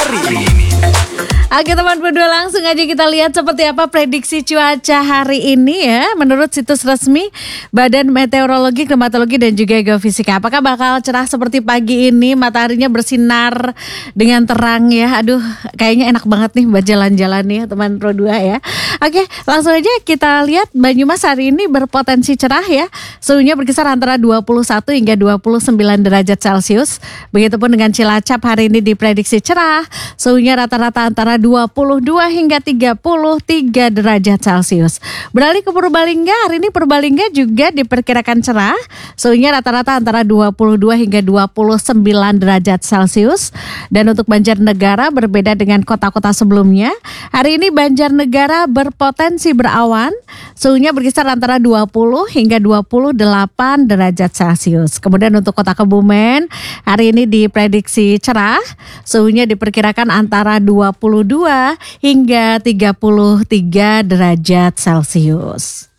hari ini. Oke teman berdua, langsung aja kita lihat seperti apa prediksi cuaca hari ini ya. Menurut situs resmi Badan Meteorologi, Klimatologi dan juga Geofisika. Apakah bakal cerah seperti pagi ini, mataharinya bersinar dengan terang ya. Aduh, kayaknya enak banget nih buat jalan-jalan nih teman Pro 2 ya. Oke, langsung aja kita lihat Banyumas hari ini berpotensi cerah ya. Suhunya berkisar antara 21 hingga 29 derajat Celcius. Begitupun dengan Cilacap hari ini diprediksi cerah. Suhunya rata-rata antara 22 hingga 33 derajat Celcius. Beralih ke Purbalingga, hari ini Purbalingga juga diperkirakan cerah. Suhunya rata-rata antara 22 hingga 29 derajat Celcius. Dan untuk Banjarnegara berbeda dengan kota-kota sebelumnya. Hari ini Banjarnegara berpotensi berawan. Suhunya berkisar antara 20 hingga 28 derajat Celcius. Kemudian untuk kota Kebumen, hari ini diprediksi cerah. Suhunya diperkirakan antara 22 hingga 33 derajat Celcius.